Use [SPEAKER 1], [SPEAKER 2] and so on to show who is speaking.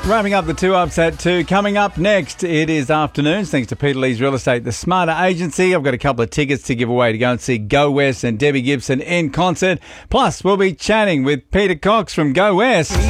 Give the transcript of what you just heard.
[SPEAKER 1] Wrapping up the 2 Ups at 2. Coming up next, it is afternoons, thanks to Peter Lee's Real Estate, the Smarter Agency. I've got a couple of tickets to give away to go and see Go West and Debbie Gibson in concert. Plus, we'll be chatting with Peter Cox from Go West.